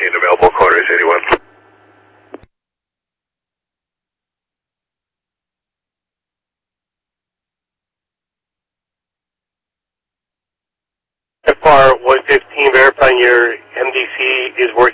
available, quarters 81. FR 115, verifying your MDC is working.